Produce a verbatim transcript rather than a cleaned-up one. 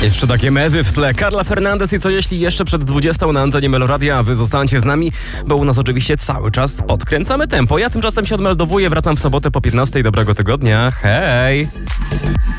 Jeszcze takie mewy w tle. Carla Fernandez i co jeśli jeszcze przed dwudziestą na antenie Meloradia, a wy zostańcie z nami, bo u nas oczywiście cały czas podkręcamy tempo. Ja tymczasem się odmeldowuję, wracam w sobotę po piętnastej. Dobrego tygodnia. Hej!